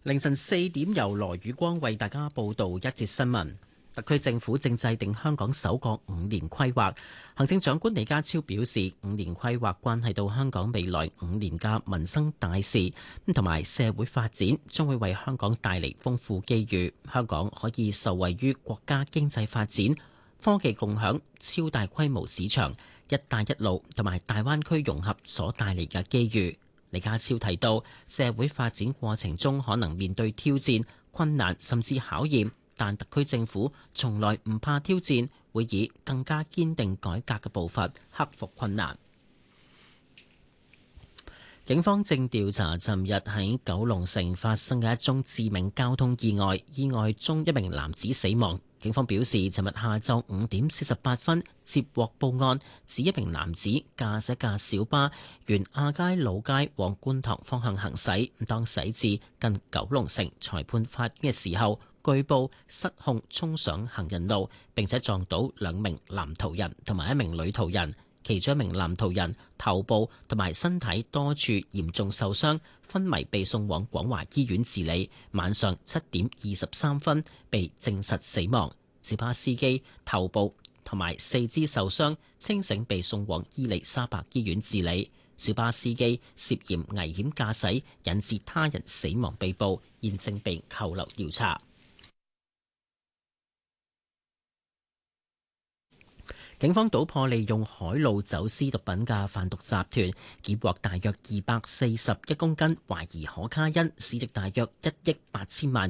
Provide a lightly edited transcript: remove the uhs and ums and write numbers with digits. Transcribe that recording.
凌晨4點，由羅宇光為大家報道一節新聞。特區政府正制定香港首個5年規劃。行政長官李家超表示，5年規劃關係到香港未來5年嘅民生大事，同埋社會發展，將會為香港帶嚟豐富機遇。香港可以受惠於國家經濟發展、科技共享、超大規模市場、一帶一路同埋大灣區融合所帶嚟嘅機遇。李家超提到，社會發展過程中可能面對挑戰、困難甚至考驗，但特區政府從來唔怕挑戰，會以更加堅定改革嘅步伐克服困難。警方正調查尋日喺九龍城發生嘅一宗致命交通意外，意外中一名男子死亡。警方表示，尋日下晝5點48分接獲報案，指一名男子駕駛架小巴沿亞皆老街往觀塘方向行駛，當駛至近九龍城裁判法院嘅時候，據報失控衝上行人路，並且撞到2名男途人同埋1名女途人。其中一名男途人頭部同埋身體多處嚴重受傷，昏迷被送往廣華醫院治理。晚上7點23分被證實死亡。小巴司機頭部同埋4肢受傷，清醒被送往伊利沙伯醫院治理。小巴司機涉嫌危險駕駛引致他人死亡被捕，現正被扣留調查。警方搗破利用海路走私毒品嘅販毒集團，檢獲大約241公斤懷疑可卡因，市值大約1億8千萬